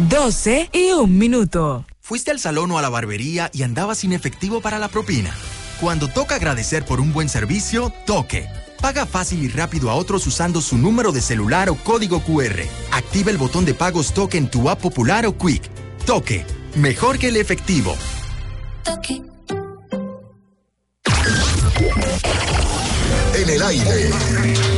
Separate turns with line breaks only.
12:01.
¿Fuiste al salón o a la barbería y andabas sin efectivo para la propina? Cuando toca agradecer por un buen servicio, toque. Paga fácil y rápido a otros usando su número de celular o código QR. Activa el botón de pagos Toque en tu app Popular o Quick. Toque. Mejor que el efectivo.
Toque.
En el aire.